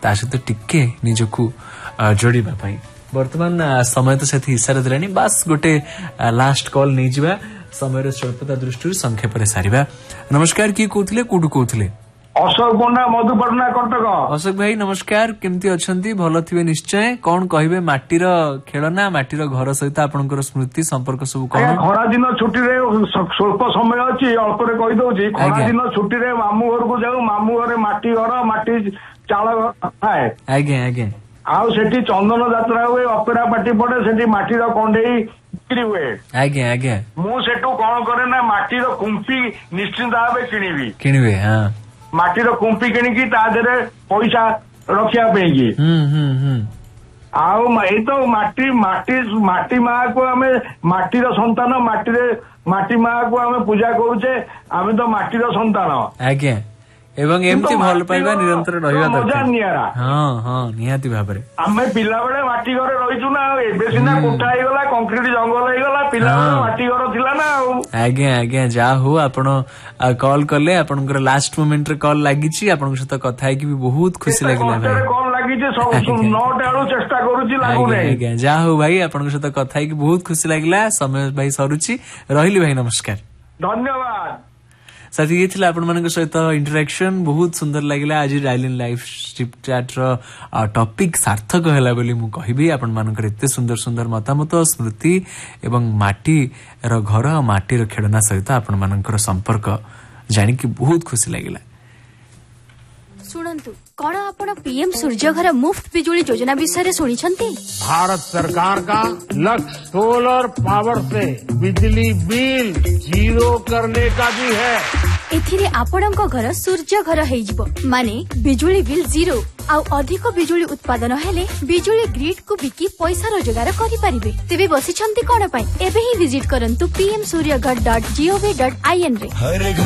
ता सहित टिके निजकू जोड़िबा पई वर्तमान समय तो सेठी इशारा दिलानी बास गोटे लास्ट कॉल नहीं जिबा समय स्वल्पता दृष्टि संक्षेप सारिबा। नमस्कार किए कहते कोठू कहते अशोक पंडा मधुपटना कटक। अशोक भाई नमस्कार केमती अच्छी भल थे निश्चय कौन कहे माटीर खेलना माटीर घर सहित आपंकर स्मृति संपर्क सब कौन खरा दिन छुट्टी स्वल्प समय अच्छी अल्प कहीदे खरा दिन छुट्टी मामू घर को जाऊ मामू घरे माटी घर माटी चाल थाए आज्ञा आज्ञा आउ सेठी चंदन यात्रा हुए अपेरा पार्टी पड़े सेठी माटीर कंडेई बिक्री हुए आज्ञा आज्ञा मु सेठू कौन करे ना माटीर कुंपी निश्चिंत भावे किणिबी हाँ माटीर कुंपी किणिकी ता देहरे पैसा रखिया पेगी आउ ए तो माटी माटी माटी माँ को आमे माटीर संतान माटी माँ को आमे पूजा करूचे आमे तो माटीर संतान आज्ञा एवं एमती भल पाइबा निरंतर रहिबा दरकार। हाँ हाँ निहाती भाबरे आमे पिला बेले माटी घरे रहिचु ना एबे सिना कोठा हेगला कंक्रीट जंगल हेगला पिला बेले माटी घर थिला ना आज्ञा आज्ञा जा हो आपण कॉल कले आपनकर लास्ट मोमेंट रे कॉल लागिची आपनक सहित कथा कि बहुत खुशी लागला भाई कॉल लागिचे सब 9 टाळू चेष्टा करूची लागु नै आज्ञा जा हो भाई आपनक सहित कथा कि बहुत खुशी लागला समय भाई सरुची रहिली भाई नमस्कार धन्यवाद साथी ये थिला आपण मानक सहित इंटरेक्शन बहुत सुंदर लागला आज डायलिन लाइफ स्ट्रिप चैट रो टॉपिक सार्थक हैला बोली मु कहिबी आपण मानक एते सुंदर सुंदर मतामत स्मृति एवं माटी रो घर माटी रो खेडना सहित आपण मानक संपर्क जानि कि बहुत खुशी लागला। सुनंतु कौन आपण पीएम सूर्य घर मुफ्त बिजुली योजना विषय सुनी छंती? भारत सरकार का लक्ष्य सोलर पावर से बिजली बिल 0 करने का भी है। एथिरे आपणक घर सूर्य घर हेजिबो माने बिजुली बिल 0 आउ अधिक बिजुली उत्पादन हेले बिजुली ग्रिड को बिकी पैसा रोजगार करि परिबे। तेबे बसिछंती कोन पई एबे ही विजिट करंतु pmsuryaghar.gov.in रे।